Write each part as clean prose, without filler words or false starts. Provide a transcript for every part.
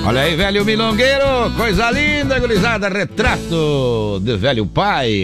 Olha aí, velho milongueiro, coisa linda, gurizada, retrato de velho pai,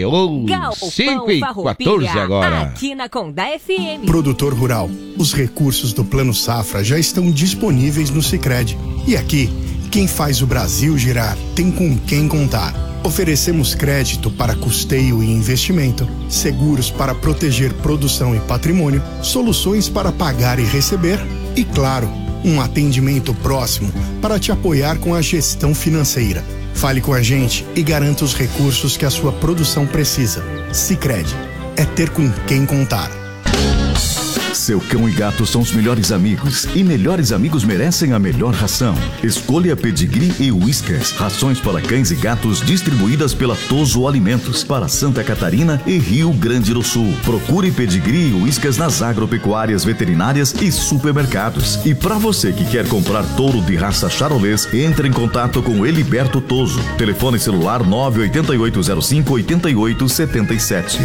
5h14 agora. Aqui na Condá FM. Produtor rural, os recursos do Plano Safra já estão disponíveis no Sicredi. E aqui, quem faz o Brasil girar tem com quem contar. Oferecemos crédito para custeio e investimento, seguros para proteger produção e patrimônio, soluções para pagar e receber e, claro, um atendimento próximo para te apoiar com a gestão financeira. Fale com a gente e garanta os recursos que a sua produção precisa. Sicredi, é ter com quem contar. Seu cão e gato são os melhores amigos e melhores amigos merecem a melhor ração. Escolha Pedigree e Whiskas, rações para cães e gatos distribuídas pela Toso Alimentos para Santa Catarina e Rio Grande do Sul. Procure Pedigree e Whiskas nas agropecuárias, veterinárias e supermercados. E para você que quer comprar touro de raça charolês, entre em contato com Eliberto Toso. Telefone celular 98805-8877.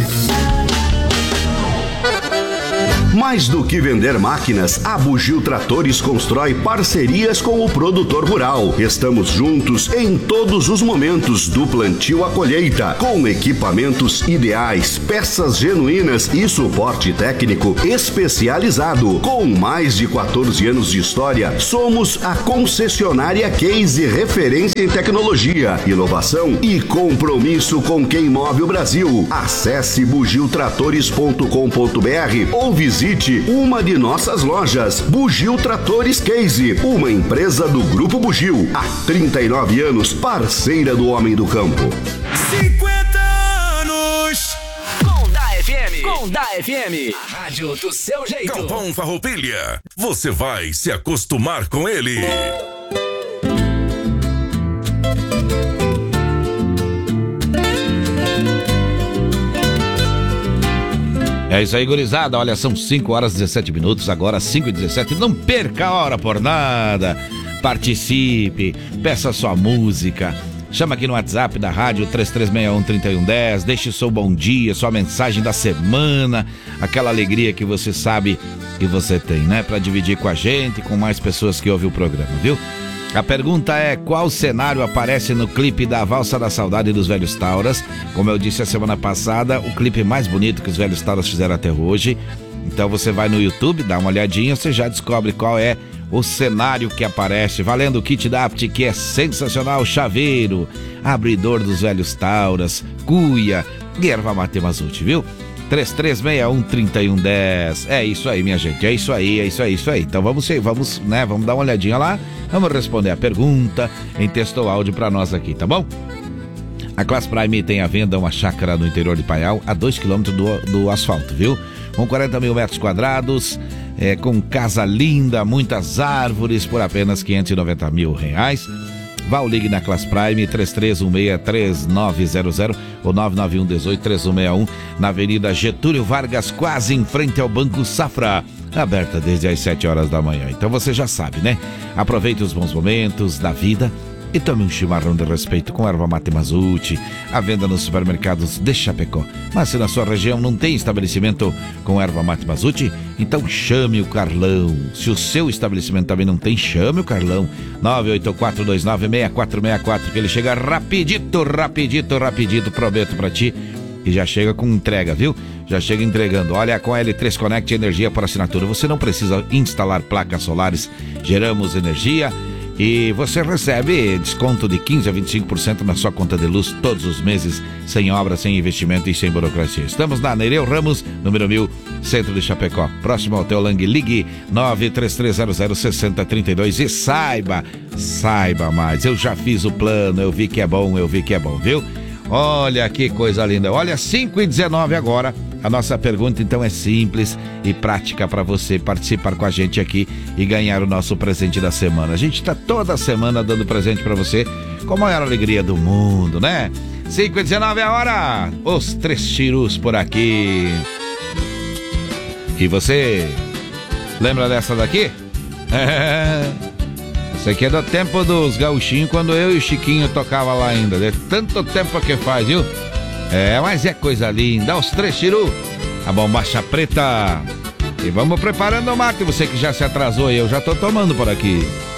Mais do que vender máquinas, a Bugio Tratores constrói parcerias com o produtor rural. Estamos juntos em todos os momentos, do plantio à colheita, com equipamentos ideais, peças genuínas e suporte técnico especializado. Com mais de 14 anos de história, somos a concessionária Case, referência em tecnologia, inovação e compromisso com quem move o Brasil. Acesse bugiotratores.com.br ou visite uma de nossas lojas. Bugio Tratores Case, uma empresa do Grupo Bugio. Há 39 anos, parceira do homem do campo. 50 anos. Condá FM. Condá FM. A rádio do seu jeito. Galvão Farroupilha. Você vai se acostumar com ele. É isso aí, gurizada. Olha, são 5h17, agora 5h17. Não perca a hora por nada. Participe, peça sua música. Chama aqui no WhatsApp da rádio 3361-3110. Deixe seu bom dia, sua mensagem da semana. Aquela alegria que você sabe que você tem, né? Pra dividir com a gente, com mais pessoas que ouvem o programa, viu? A pergunta é: qual cenário aparece no clipe da Valsa da Saudade dos Velhos Tauras? Como eu disse a semana passada, o clipe mais bonito que os Velhos Tauras fizeram até hoje. Então você vai no YouTube, dá uma olhadinha, você já descobre qual é o cenário que aparece. Valendo o kit da Apt, que é sensacional: chaveiro, abridor dos Velhos Tauras, cuia e erva mate Mazute, viu? 3361-3110. É isso aí, minha gente. É isso aí. Então vamos dar uma olhadinha lá. Vamos responder a pergunta em texto ou áudio pra nós aqui, tá bom? A Class Prime tem à venda uma chácara no interior de Paial, a 2 km do asfalto, viu? Com 40 mil metros quadrados, com casa linda, muitas árvores, por apenas R$590 mil. Vá ou ligue na Class Prime 3316-3900 ou 99118-3161, na Avenida Getúlio Vargas, quase em frente ao Banco Safra, aberta desde as 7 horas da manhã. Então você já sabe, né? Aproveite os bons momentos da vida e tome um chimarrão de respeito com erva mate Mazute, à venda nos supermercados de Chapecó. Mas se na sua região não tem estabelecimento com erva mate Mazute, então chame o Carlão. Se o seu estabelecimento também não tem, chame o Carlão. 984296464, que ele chega rapidito, prometo pra ti, e já chega com entrega, viu? Já chega entregando. Olha, com a L3 Connect, energia por assinatura, você não precisa instalar placas solares, geramos energia e você recebe desconto de 15% a 25% na sua conta de luz todos os meses, sem obra, sem investimento e sem burocracia. Estamos na Nereu Ramos, número 1000, centro de Chapecó, próximo ao Hotel Lang. Ligue 933006032 e saiba mais. Eu já fiz o plano, eu vi que é bom, viu? Olha que coisa linda. Olha, 5h19 agora. A nossa pergunta então é simples e prática para você participar com a gente aqui e ganhar o nosso presente da semana. A gente está toda semana dando presente para você com a maior alegria do mundo, né? 5h19 é a hora. Os Três Chirus por aqui. E você lembra dessa daqui? Isso aqui é do tempo dos gauchinhos, quando eu e o Chiquinho tocava lá ainda. É tanto tempo que faz, viu? Mas é coisa linda. Os Três Chiru, a bombacha preta. E vamos preparando o mate. Você que já se atrasou, eu já tô tomando por aqui.